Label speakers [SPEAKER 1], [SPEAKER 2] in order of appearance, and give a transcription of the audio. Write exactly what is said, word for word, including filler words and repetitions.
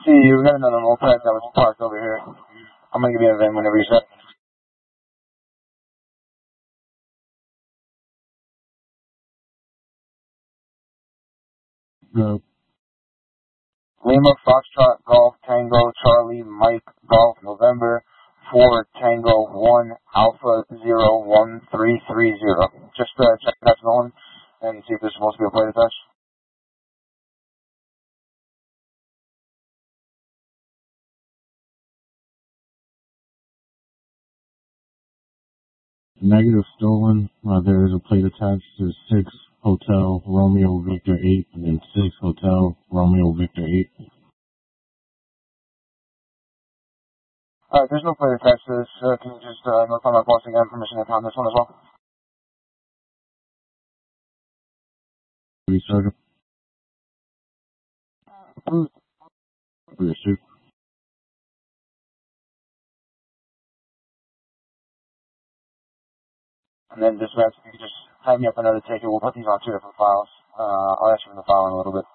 [SPEAKER 1] See, you got another moped that was parked over here. I'm gonna give you a V I N whenever you're set.
[SPEAKER 2] Go.
[SPEAKER 1] Lima, Foxtrot, Golf, Tango, Charlie, Mike, Golf, November, four, Tango, one, Alpha, zero, one, three, three, zero. Just uh, check that's Nolan and see if there's supposed to be a plate attached.
[SPEAKER 2] Negative stolen. Uh, there is a plate attached to six Hotel Romeo Victor eight and then six Hotel Romeo Victor eight.
[SPEAKER 1] Alright, there's no plate attached to this. Uh, can you just uh, notify my boss again permission to pound this one as well?
[SPEAKER 2] Three Sergeant.
[SPEAKER 1] Mm.
[SPEAKER 2] For your suit.
[SPEAKER 1] And then dispatch, if you could just have me up another ticket, we'll put these on two different files. Uh, I'll ask you for the file in a little bit.